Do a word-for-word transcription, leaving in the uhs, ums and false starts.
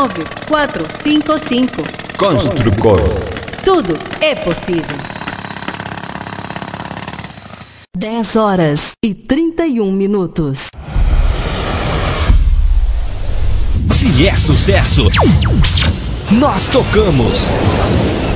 nove quatro cinco cinco. Construcor. Tudo é possível. dez horas e trinta e um minutos. Se é sucesso, nós tocamos.